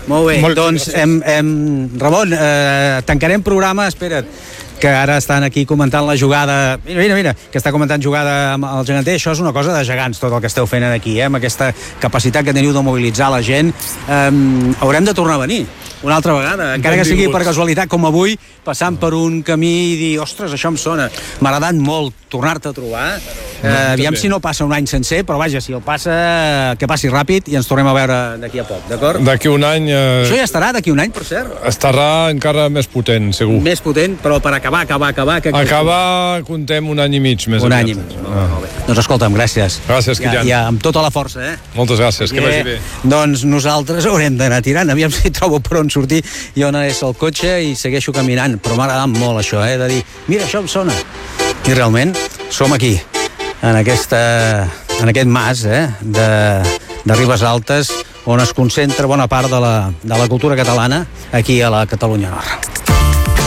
Molt bé, doncs Ramon, tancarem programa, espera't, que ara estan aquí comentant la jugada, mira, que està comentant jugada amb el geganter. Això és una cosa de gegants, tot el que esteu fent aquí, amb aquesta capacitat que teniu de mobilitzar la gent. Haurem de tornar a venir una altra vegada, encara que sigui per casualitat, com avui, passant per un camí i dir, ostres, això em sona. M'ha agradat molt tornar-te a trobar. Aviam si no passa un any sencer, però vaja, si el passa, que passi ràpid i ens tornem a veure d'aquí a poc, d'acord? D'aquí un any... Això ja estarà d'aquí un any, per cert? Estarà encara més potent, segur. Més potent, però per acabar. Acabar, contem un any i mig, més un any i mig, molt bé. Doncs escolta'm, gràcies. Gràcies, Kilian. Ja, amb tota la força, Moltes gràcies, que vagi bé. Doncs nosaltres haurem d'anar tirant, aviam si trobo per on sortir i on és el cotxe i segueixo caminant, però m'ha agradat molt això, de dir, mira, això em sona. I realment som aquí, en aquest mas, de Ribes Altes, on es concentra bona part de la cultura catalana aquí a la Catalunya Nord.